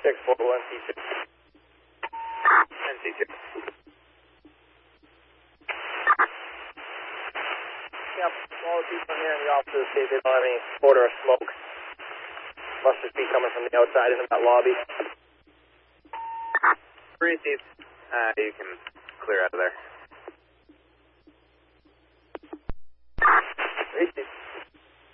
641C2. NC2. Yep, all the people here in the offices say they don't have any odor of smoke. Must just be coming from the outside into that lobby. Received. You can clear out of there. Received.